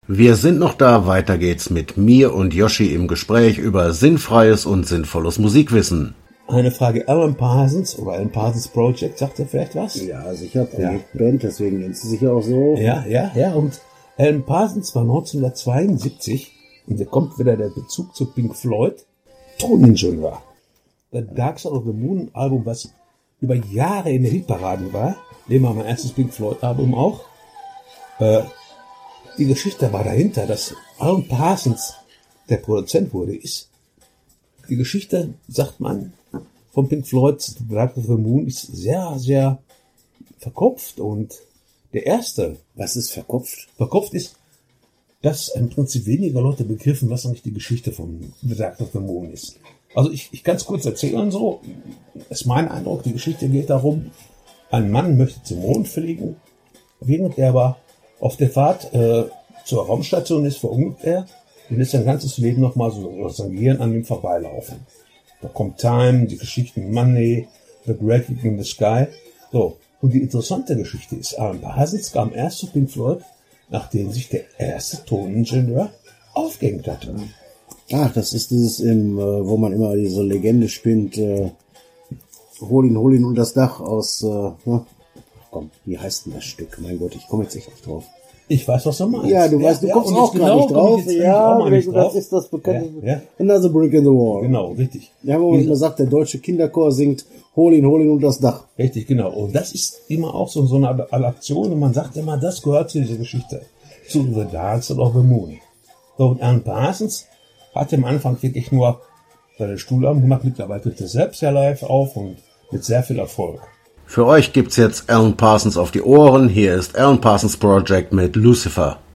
Wir sind noch da, weiter geht's mit mir und Yoshi im Gespräch über sinnfreies und sinnvolles Musikwissen. Eine Frage, Alan Parsons oder Alan Parsons Project, sagt ihr vielleicht was? Ja, sicher, Projektband, deswegen nennt sie sich auch so. Ja, und Alan Parsons war 1972, und da kommt wieder der Bezug zu Pink Floyd, Toningenieur. Das Dark Side of the Moon Album, was über Jahre in der Hitparaden war, nehmen wir mein erstes Pink Floyd Album auch, die Geschichte war dahinter, dass Alan Parsons der Produzent wurde, die Geschichte, sagt man, von Pink Floyd, Dark of the Moon, ist sehr, sehr verkopft. Und der erste... Was ist verkopft? Verkopft ist, dass im Prinzip weniger Leute begriffen, was eigentlich die Geschichte von Dark of the Moon ist. Also ich kann es kurz erzählen so. Das ist mein Eindruck, die Geschichte geht darum, ein Mann möchte zum Mond fliegen, während er aber auf der Fahrt zur Raumstation ist, verunglückt er und lässt sein ganzes Leben nochmal so sein Gehirn an ihm vorbeilaufen. Da kommt Time, die Geschichten Money, The Great Gig in the Sky. So. Und die interessante Geschichte ist, Alan Parsons kam erst zu Pink Floyd, nachdem sich der erste Toningenieur aufgehängt hatte. Ach, das ist dieses, wo man immer diese Legende spinnt, hol ihn und das Dach aus, komm, wie heißt denn das Stück? Mein Gott, ich komme jetzt echt nicht drauf. Ich weiß, was du meinst. Ja, du weißt, du kommst auch gar nicht drauf. Ja, das ist das bekannte Another Brick in the Wall. Genau, richtig. Ja, wo man immer sagt, der deutsche Kinderchor singt, hol ihn und das Dach. Richtig, genau. Und das ist immer auch so eine Adaption und man sagt immer, das gehört zu dieser Geschichte. Zu The Dark Side of the Moon. So, und Alan Parsons hat am Anfang wirklich nur seine Stuhlarbeit gemacht. Mittlerweile tritt er selbst ja live auf und mit sehr viel Erfolg. Für euch gibt's jetzt Alan Parsons auf die Ohren. Hier ist Alan Parsons Project mit Lucifer.